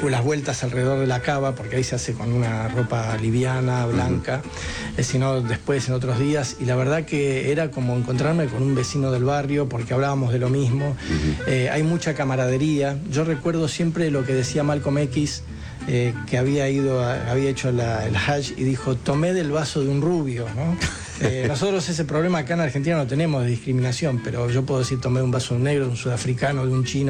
las vueltas alrededor de la cava, porque ahí se hace con una ropa liviana, blanca, sino después en otros días, y la verdad que era como encontrarme con un vecino del barrio, porque hablábamos de lo mismo. Hay mucha camaradería. Yo recuerdo siempre lo que decía Malcolm X, que había hecho el Hajj, y dijo: tomé del vaso de un rubio, ¿no? Nosotros ese problema acá en Argentina no tenemos de discriminación, pero yo puedo decir tomé de un vaso de un negro, de un sudafricano, de un chino.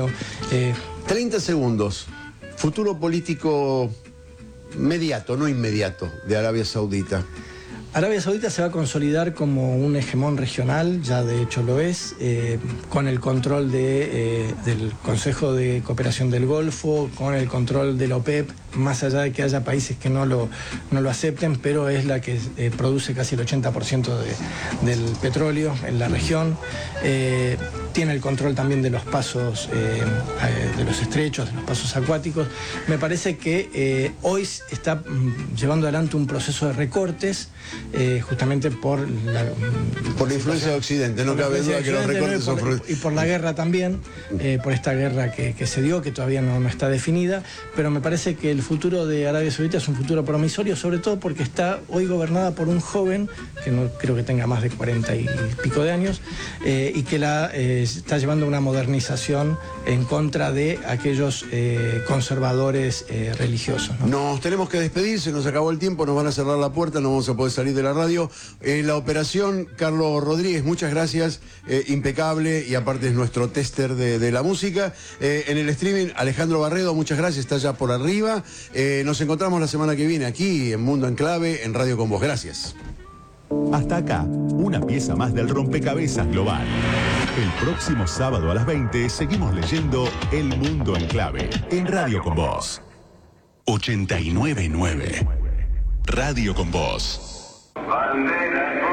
30 segundos. Futuro político mediato, no inmediato, de Arabia Saudita. Arabia Saudita se va a consolidar como un hegemón regional, ya de hecho lo es, con el control del Consejo de Cooperación del Golfo, con el control de la OPEP, más allá de que haya países que no lo acepten, pero es la que produce casi el 80% del petróleo en la región. Tiene el control también de los pasos, de los estrechos, de los pasos acuáticos. Me parece que hoy está llevando adelante un proceso de recortes, justamente por la influencia de Occidente, no cabe duda que los recortes son... Y por la guerra también, por esta guerra que se dio, que todavía no está definida, pero me parece que el futuro de Arabia Saudita es un futuro promisorio, sobre todo porque está hoy gobernada por un joven, que no creo que tenga más de 40 y pico de años, y que está llevando una modernización en contra de aquellos conservadores religiosos, ¿no? Nos tenemos que despedir, se nos acabó el tiempo, nos van a cerrar la puerta, no vamos a poder salir de la radio. La operación, Carlos Rodríguez, muchas gracias, impecable, y aparte es nuestro tester de la música. En el streaming, Alejandro Barredo, muchas gracias, está ya por arriba. Nos encontramos la semana que viene aquí en Mundo en Clave, en Radio con Vos. Gracias. Hasta acá, una pieza más del rompecabezas global. El próximo sábado a las 20 seguimos leyendo El Mundo en Clave, en Radio con Vos. 89.9 Radio con Vos. Bandera.